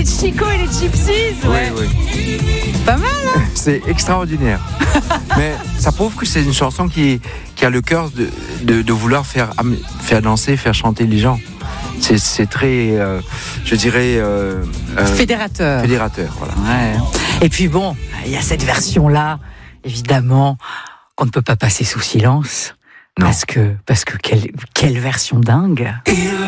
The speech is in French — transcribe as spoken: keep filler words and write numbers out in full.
c'est Chico et les Gypsies. Ouais. Oui, oui. Pas mal, hein? C'est extraordinaire. Mais ça prouve que c'est une chanson qui, qui a le cœur de, de, de vouloir faire, faire danser, faire chanter les gens. C'est, c'est très, euh, je dirais... Euh, euh, fédérateur. Fédérateur, voilà. Ouais. Et puis bon, il y a cette version-là, évidemment, qu'on ne peut pas passer sous silence. Non. Parce que, parce que quelle, quelle version dingue.